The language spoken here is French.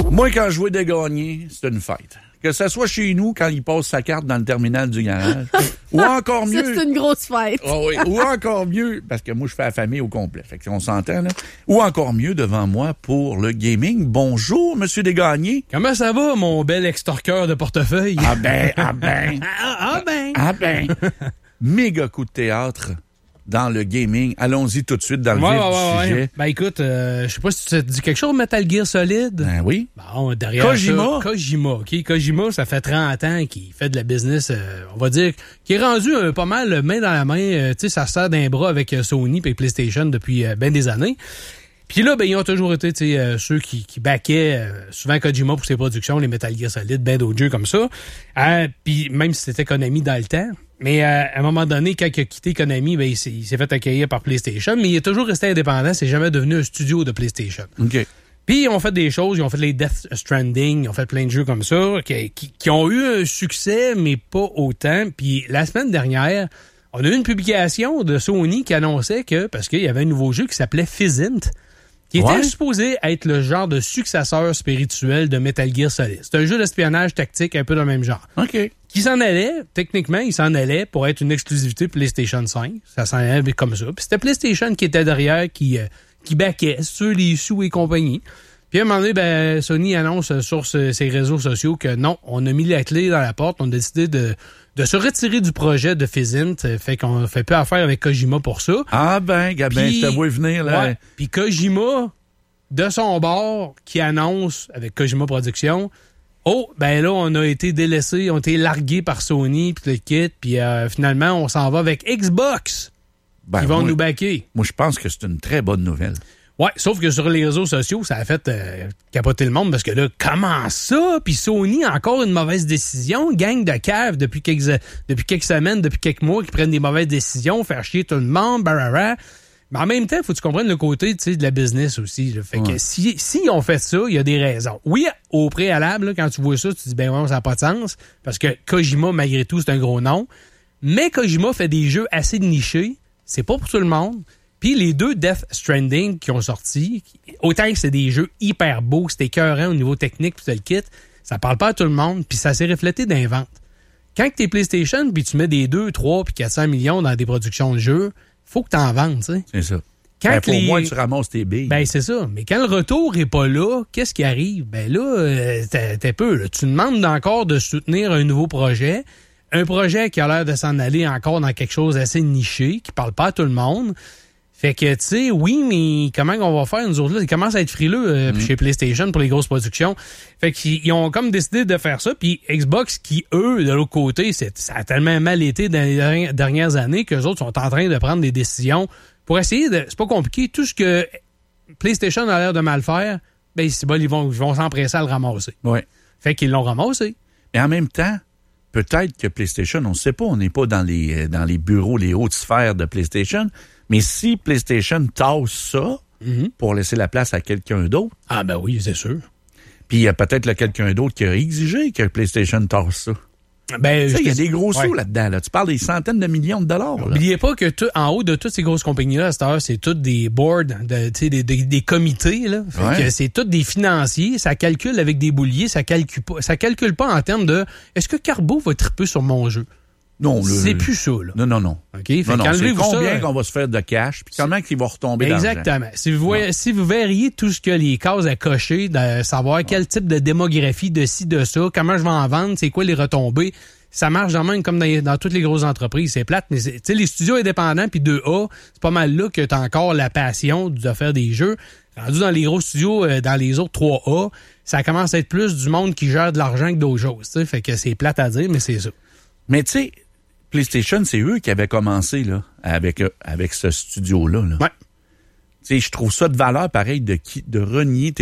Moi, quand je vois des gagnés, c'est une fête. Que ce soit chez nous, quand il passe sa carte dans le terminal du garage, ou encore mieux... Ça, c'est une grosse fête. Oh oui, ou encore mieux, parce que moi, je fais la famille au complet, fait qu'on s'entend, là. Ou encore mieux, devant moi, pour le gaming. Bonjour, Monsieur Desgagnés. Comment ça va, mon bel extorqueur de portefeuille? Ah ben. Méga coup de théâtre dans le gaming. Allons-y tout de suite dans le vif du sujet. Ben écoute, je sais pas si tu te dis quelque chose, Metal Gear Solid. Ben oui. Bon, derrière Kojima, OK? Kojima, ça fait 30 ans qu'il fait de la business, on va dire, qui est rendu pas mal main dans la main. Tu sais, ça sert d'un bras avec Sony et PlayStation depuis ben des années. Puis là, ben ils ont toujours été ceux qui backaient souvent Kojima pour ses productions, les Metal Gear Solid, ben d'autres jeux comme ça. Puis même si c'était Konami dans le temps. Mais à un moment donné, quand il a quitté Konami, ben, il s'est fait accueillir par PlayStation, mais il est toujours resté indépendant. C'est jamais devenu un studio de PlayStation. OK. Puis ils ont fait des choses, ils ont fait les Death Stranding, ils ont fait plein de jeux comme ça, qui ont eu un succès, mais pas autant. Puis la semaine dernière, on a eu une publication de Sony qui annonçait que, parce qu'il y avait un nouveau jeu qui s'appelait Physint, qui était supposé être le genre de successeur spirituel de Metal Gear Solid. C'est un jeu d'espionnage tactique un peu dans le même genre. OK. Qui s'en allait, techniquement, il s'en allait pour être une exclusivité PlayStation 5. Ça s'en allait comme ça. Puis c'était PlayStation qui était derrière, qui backait sur les sous et compagnie. Puis à un moment donné, ben, Sony annonce sur ses réseaux sociaux que non, on a mis la clé dans la porte, on a décidé de se retirer du projet de Physint. Fait qu'on fait peu affaire avec Kojima pour ça. Ah ben, Gabin, je te vois venir, là. Ouais. Puis Kojima, de son bord, qui annonce avec Kojima Productions, oh, ben là, on a été délaissés, on a été largués par Sony, puis le kit, puis finalement, on s'en va avec Xbox. Ben, Ils vont nous backer. Moi, je pense que c'est une très bonne nouvelle. Ouais, sauf que sur les réseaux sociaux, ça a fait capoter le monde parce que là, comment ça? Puis Sony, encore une mauvaise décision. Gang de caves depuis quelques semaines, depuis quelques mois, qui prennent des mauvaises décisions, faire chier tout le monde, barara. Mais en même temps, faut que tu comprennes le côté, tu sais, de la business aussi. Là. Fait que si on fait ça, il y a des raisons. Oui, au préalable, là, quand tu vois ça, tu te dis, ben ouais, ça n'a pas de sens. Parce que Kojima, malgré tout, c'est un gros nom. Mais Kojima fait des jeux assez nichés. C'est pas pour tout le monde. Puis les deux Death Stranding qui ont sorti, autant que c'est des jeux hyper beaux, c'était écœurant au niveau technique, puis le kit, ça parle pas à tout le monde, puis ça s'est reflété dans les ventes. Quand t'es PlayStation, puis tu mets des 2, 3, puis 400 millions dans des productions de jeux, faut que t'en vendes, tu sais. C'est ça. Quand pour moi, tu ramasses tes billes. Ben, c'est ça. Mais quand le retour est pas là, qu'est-ce qui arrive? Ben là, t'es peu, là. Tu demandes encore de soutenir un nouveau projet. Un projet qui a l'air de s'en aller encore dans quelque chose d'assez niché, qui parle pas à tout le monde. Fait que, tu sais, oui, mais comment on va faire, nous autres, là? Ils commencent à être frileux chez PlayStation pour les grosses productions. Fait qu'ils ont comme décidé de faire ça. Puis Xbox, qui, eux, de l'autre côté, ça a tellement mal été dans les dernières années qu'eux autres sont en train de prendre des décisions pour essayer de... C'est pas compliqué. Tout ce que PlayStation a l'air de mal faire, ben, c'est bon, ils vont s'empresser à le ramasser. Oui. Fait qu'ils l'ont ramassé. Mais en même temps, peut-être que PlayStation, on ne sait pas, on n'est pas dans les bureaux, les hautes sphères de PlayStation, mais si PlayStation tasse ça pour laisser la place à quelqu'un d'autre... Ah ben oui, c'est sûr. Puis il y a peut-être quelqu'un d'autre qui a exigé que PlayStation tasse ça. Ben, il y a des gros sous là-dedans. Là. Tu parles des centaines de millions de dollars. N'oubliez pas que en haut de toutes ces grosses compagnies-là, à cette heure, c'est toutes des boards, des comités. Là. Fait que c'est tous des financiers. Ça calcule avec des bouliers. Ça calcule pas en termes de est-ce que Carbo va triper sur mon jeu? Non, c'est plus ça, là. Non. OK? Fait non, c'est combien ça, qu'on va se faire de cash, puis comment qu'il va retomber exactement. d'argent. Si vous verriez tout ce que les cases à cocher, de savoir quel type de démographie de ci, de ça, comment je vais en vendre, c'est quoi les retombées, ça marche dans même comme dans toutes les grosses entreprises. C'est plate, mais tu sais, les studios indépendants puis 2A, c'est pas mal là que t'as encore la passion de faire des jeux. Rendu dans les gros studios, dans les autres 3A, ça commence à être plus du monde qui gère de l'argent que d'autres choses. T'sais. Fait que c'est plate à dire, mais c'est ça. Mais tu sais, PlayStation, c'est eux qui avaient commencé là avec ce studio-là. Là. Ouais. Tu sais, je trouve ça de valeur pareil de renier